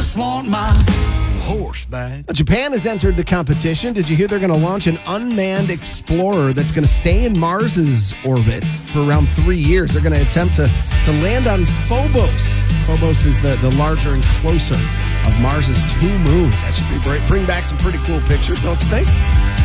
just want my horse back. Japan has entered the competition. Did you hear they're going to launch an unmanned explorer that's going to stay in Mars's orbit for around 3 years? They're going to attempt to land on Phobos. Phobos is the larger and closer of Mars's two moons. That should bring back some pretty cool pictures, don't you think?